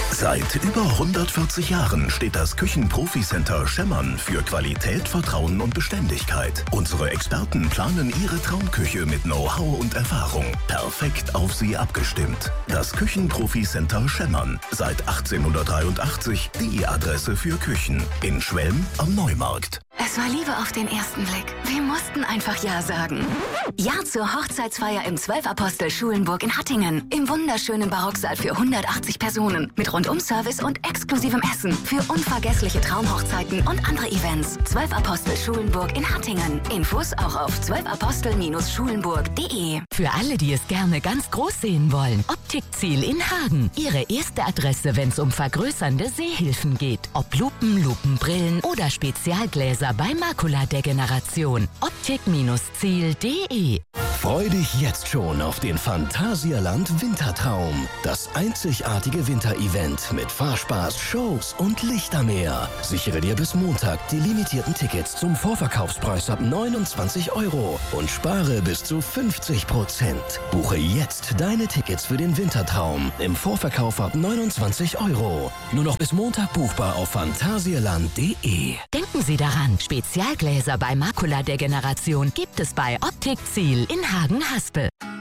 Seit über 140 Jahren steht das Küchenprofi-Center Schemmern für Qualität, Vertrauen und Beständigkeit. Unsere Experten planen Ihre Traumküche mit Know-how und Erfahrung. Perfekt auf Sie abgestimmt. Das Küchenprofi-Center Schemmern. Seit 1883 die Adresse für Küchen. In Schwelm am Neumarkt. Es war Liebe auf den ersten Blick. Wir mussten einfach Ja sagen. Ja zur Hochzeitsfeier im 12-Apostel Schulenburg in Hattingen. Im wunderschönen Barocksaal für 180 Personen. Mit Rundum-Service und exklusivem Essen. Für unvergessliche Traumhochzeiten und andere Events. 12-Apostel Schulenburg in Hattingen. Infos auch auf 12apostel-schulenburg.de. Für alle, die es gerne ganz groß sehen wollen. Optikziel in Hagen. Ihre erste Adresse, wenn es um vergrößernde Sehhilfen geht. Ob Lupen, Lupenbrillen oder Spezialgläser bei Makuladegeneration. Optik-Ziel.de. Freu dich jetzt schon auf den Phantasialand Wintertraum. Das einzigartige Winterevent mit Fahrspaß, Shows und Lichtermeer. Sichere dir bis Montag die limitierten Tickets zum Vorverkaufspreis ab 29 € und spare bis zu 50%. Buche jetzt deine Tickets für den Wintertraum im Vorverkauf ab 29 €. Nur noch bis Montag buchbar auf phantasialand.de. Denken Sie daran, Spezialgläser bei Makuladegeneration gibt es bei Optikziel in Hagen-Haspel.